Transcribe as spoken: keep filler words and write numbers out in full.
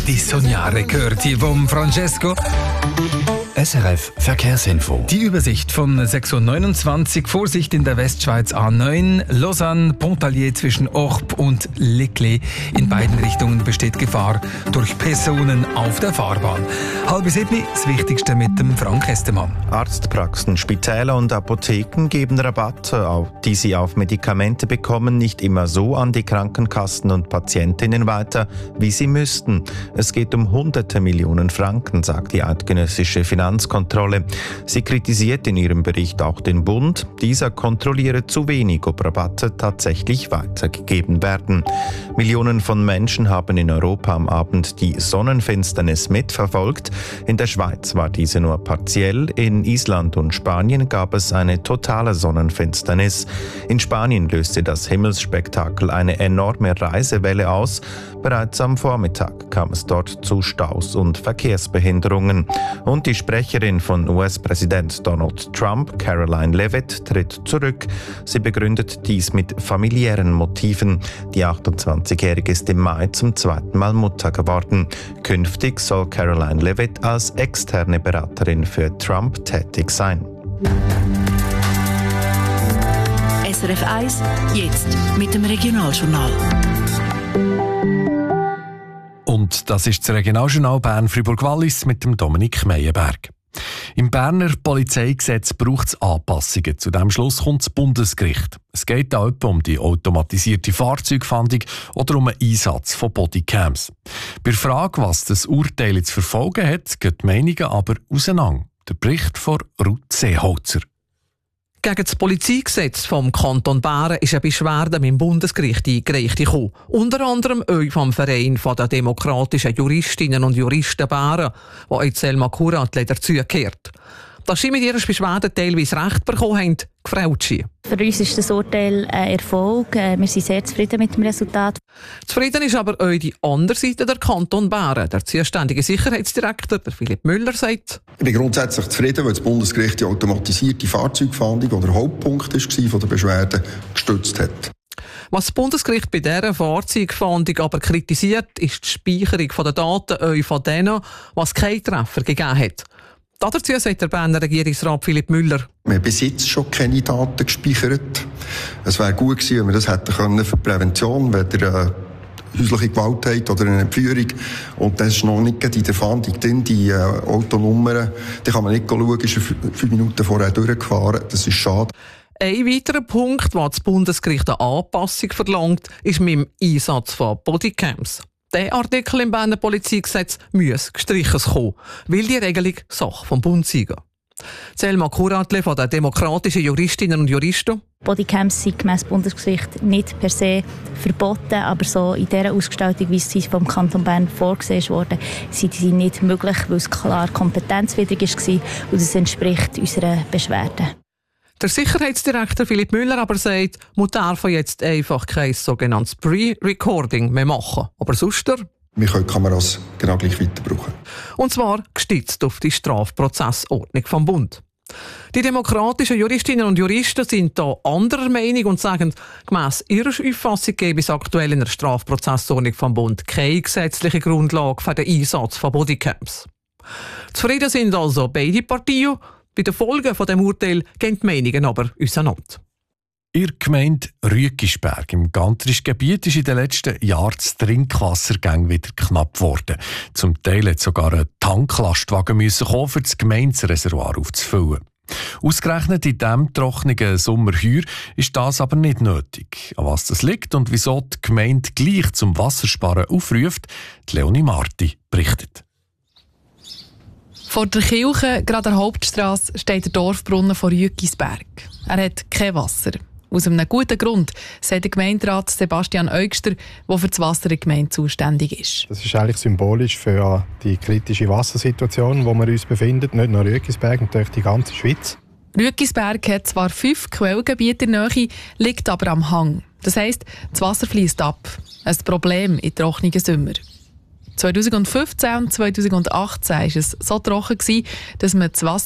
di sognare gehört hier vom Francesco. S R F Verkehrsinfo. Die Übersicht von sechs Uhr neunundzwanzig. Vorsicht in der Westschweiz A neun. Lausanne, Pontarlier zwischen Orb und Leclé. In beiden Richtungen besteht Gefahr durch Personen auf der Fahrbahn. Halb sieben, das Wichtigste mit dem Frank Hestemann. Arztpraxen, Spitäler und Apotheken geben Rabatte, die sie auf Medikamente bekommen, nicht immer so an die Krankenkassen und Patientinnen weiter, wie sie müssten. Es geht um hunderte Millionen Franken, sagt die eidgenössische Finanzkontrolle. Sie kritisiert in ihrem Bericht auch den Bund. Dieser kontrolliere zu wenig, ob Rabatte tatsächlich weitergegeben werden. Millionen von Menschen haben in Europa am Abend die Sonnenfinsternis mitverfolgt. In der Schweiz war diese nur partiell. In Island und Spanien gab es eine totale Sonnenfinsternis. In Spanien löste das Himmelsspektakel eine enorme Reisewelle aus. Bereits am Vormittag kam es dort zu Staus und Verkehrsbehinderungen. Und die Sprecherin von U S-Präsident Donald Trump, Caroline Leavitt, tritt zurück. Sie begründet dies mit familiären Motiven. Die achtundzwanzigjährige ist im Mai zum zweiten Mal Mutter geworden. Künftig soll Caroline Leavitt als externe Beraterin für Trump tätig sein. S R F eins, jetzt mit dem Regionaljournal. Und das ist das Regionaljournal Bern-Fribourg-Wallis mit dem Dominik Meyerberg. Im Berner Polizeigesetz braucht es Anpassungen. Zu diesem Schluss kommt das Bundesgericht. Es geht da etwa um die automatisierte Fahrzeugfahndung oder um einen Einsatz von Bodycams. Bei der Frage, was das Urteil jetzt für Folgen hat, gehen die Meinungen aber auseinander. Der Bericht von Ruth Seeholzer. Gegen das Polizeigesetz vom Kanton Bern ist eine Beschwerde mit dem Bundesgericht eingereicht gekommen. Unter anderem auch vom Verein der demokratischen Juristinnen und Juristen Bern, wo jetzt Selma Kuratli dazugehört. Dass sie mit ihrer Beschwerde teilweise Recht bekommen haben, gefreut sie. Für uns ist das Urteil ein Erfolg. Wir sind sehr zufrieden mit dem Resultat. Zufrieden ist aber auch die andere Seite der Kanton Bern. Der zuständige Sicherheitsdirektor, der Philipp Müller, sagt: Ich bin grundsätzlich zufrieden, weil das Bundesgericht die automatisierte Fahrzeugfahndung, die der Hauptpunkt war der Beschwerde, gestützt hat. Was das Bundesgericht bei dieser Fahrzeugfahndung aber kritisiert, ist die Speicherung der Daten auch von denen, was keinen Treffer gegeben hat. Dazu sagt der Berner Regierungsrat Philipp Müller: Wir haben bis jetzt schon keine Daten gespeichert. Es wäre gut gewesen, wenn wir das hätten können für Prävention, wenn ihr äh, häusliche Gewalt habt oder eine Entführung. Und das ist noch nicht in der Fahndung drin. Die äh, Autonummern, die kann man nicht schauen, ist fünf Minuten vorher durchgefahren. Das ist schade. Ein weiterer Punkt, wo das Bundesgericht eine Anpassung verlangt, ist mit dem Einsatz von Bodycams. Der Artikel im Berner Polizeigesetz muss gestrichen kommen, weil die Regelung Sache vom Bund sei. Selma Kuratli von den demokratischen Juristinnen und Juristen. Bodycams sind gemäss Bundesgericht nicht per se verboten, aber so in dieser Ausgestaltung, wie sie vom Kanton Bern vorgesehen wurde, sind sie nicht möglich, weil es klar kompetenzwidrig war und das entspricht unserer Beschwerde. Der Sicherheitsdirektor Philipp Müller aber sagt, man darf jetzt einfach kein sogenanntes Pre-Recording mehr machen. Aber sonst? Wir können Kameras genau gleich weiter brauchen. Und zwar gestützt auf die Strafprozessordnung vom Bund. Die demokratischen Juristinnen und Juristen sind da anderer Meinung und sagen, gemäss ihrer Auffassung gäbe es aktuell in der Strafprozessordnung vom Bund keine gesetzliche Grundlage für den Einsatz von Bodycams. Zufrieden sind also beide Parteien. Bei den Folgen von dem Urteil gehen die Meinungen aber auseinander. In der Gemeinde Rüeggisberg im gantrischen Gebiet ist in den letzten Jahren das Trinkwassergang wieder knapp geworden. Zum Teil hat sogar ein Tanklastwagen müssen kommen, um das Gemeindereservoir aufzufüllen. Ausgerechnet in diesem trockenen Sommerheuer ist das aber nicht nötig. An was das liegt und wieso die Gemeinde gleich zum Wassersparen aufruft, die Leonie Marti berichtet. Vor der Kirche, gerade an der Hauptstrasse, steht der Dorfbrunnen von Rüeggisberg. Er hat kein Wasser. Aus einem guten Grund, sagt der Gemeinderat Sebastian Eugster, der für das Wasser in der Gemeinde zuständig ist. Das ist eigentlich symbolisch für die kritische Wassersituation, in der wir uns befinden. Nicht nur Rüeggisberg, natürlich die ganze Schweiz. Rüeggisberg hat zwar fünf Quellgebiete in der Nähe, liegt aber am Hang. Das heisst, das Wasser fließt ab. Ein Problem in trockenen Sommer. zweitausendfünfzehn und zweitausendachtzehn war es so trocken, dass man das Wasser